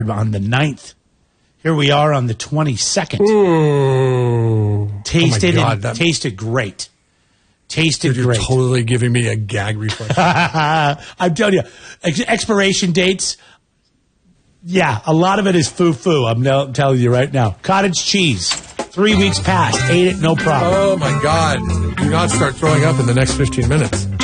on the 9th. Here we are on the 22nd. Tasted great. Tasted You're great. Totally giving me a gag reflex. I'm telling you, expiration dates. Yeah, a lot of it is foo-foo. I'm telling you right now. Cottage cheese, 3 weeks past. Ate it, no problem. Oh, my God. Do not start throwing up in the next 15 minutes.